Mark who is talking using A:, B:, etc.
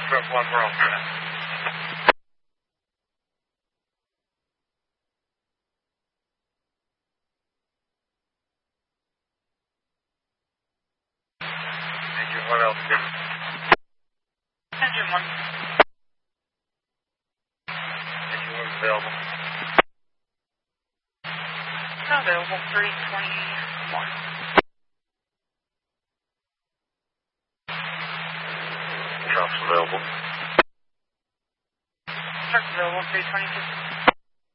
A: Script 1, we're on track. Engine 1 altitude.
B: Engine 1.
A: Engine 1 is available.
B: Available 321.
A: Truck's available.
B: Truck's available 322.